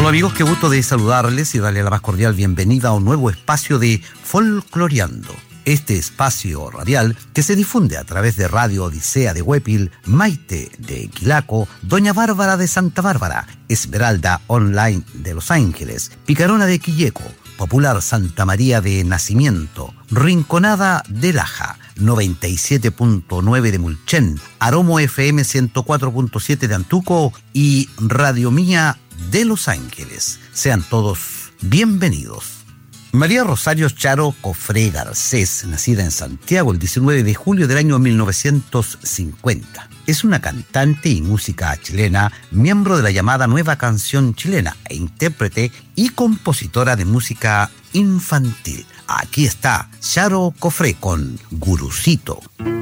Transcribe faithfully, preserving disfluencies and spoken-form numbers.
amigos, qué gusto de saludarles y darle la más cordial bienvenida a un nuevo espacio de Folcloreando. Este espacio radial que se difunde a través de Radio Odisea de Huépil, Maite de Quilaco, Doña Bárbara de Santa Bárbara, Esmeralda Online de Los Ángeles, Picarona de Quilleco, Popular Santa María de Nacimiento, Rinconada de Laja, noventa y siete punto nueve de Mulchen, Aromo F M ciento cuatro punto siete de Antuco y Radio Mía de Los Ángeles. Sean todos bienvenidos. María Rosario Charo Cofré Garcés, nacida en Santiago el diecinueve de julio del año mil novecientos cincuenta. Es una cantante y música chilena, miembro de la llamada Nueva Canción Chilena e intérprete y compositora de música infantil. Aquí está Charo Cofré con Gurucito.